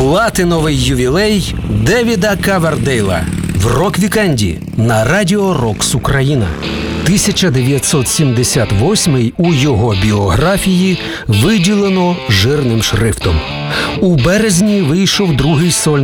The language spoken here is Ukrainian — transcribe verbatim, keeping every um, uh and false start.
Платиновий ювілей Девіда Ковердейла в рок-вікенді на радіо «Рокс Україна». тисяча дев'ятсот сімдесят восьмий у його біографії виділено жирним шрифтом. У березні вийшов другий сольний